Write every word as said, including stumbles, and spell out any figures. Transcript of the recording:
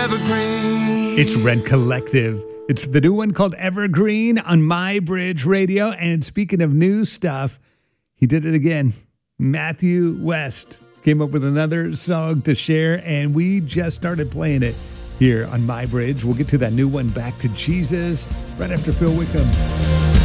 evergreen. It's Rent Collective. It's the new one called Evergreen on My Bridge Radio. And speaking of new stuff, he did it again. Matthew West came up with another song to share, and we just started playing it here on My Bridge. We'll get to that new one, Back to Jesus, right after Phil Wickham.